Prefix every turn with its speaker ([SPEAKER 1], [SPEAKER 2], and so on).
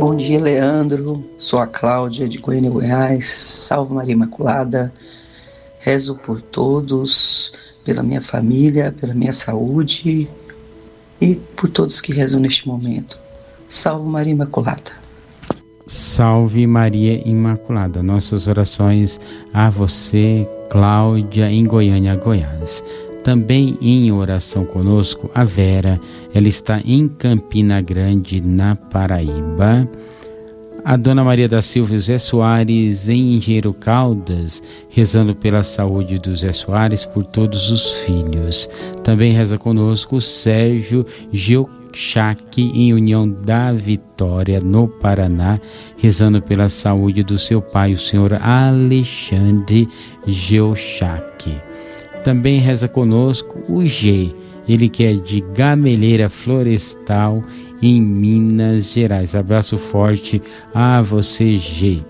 [SPEAKER 1] Bom dia, Leandro. Sou a Cláudia de Goiânia, Goiás. Salve Maria Imaculada. Rezo por todos, pela minha família, pela minha saúde e por todos que rezam neste momento. Salve Maria Imaculada.
[SPEAKER 2] Salve Maria Imaculada. Nossas orações a você, Cláudia, em Goiânia, Goiás. Também em oração conosco, a Vera. Ela está em Campina Grande, na Paraíba. A Dona Maria da Silva e o Zé Soares em Engenheiro Caldas, rezando pela saúde do Zé Soares, por todos os filhos. Também reza conosco o Sérgio Geuchac em União da Vitória, no Paraná, rezando pela saúde do seu pai, o senhor Alexandre Geuchac. Também reza conosco o G, ele que é de Gameleira Florestal, em Minas Gerais. Abraço forte a você, G.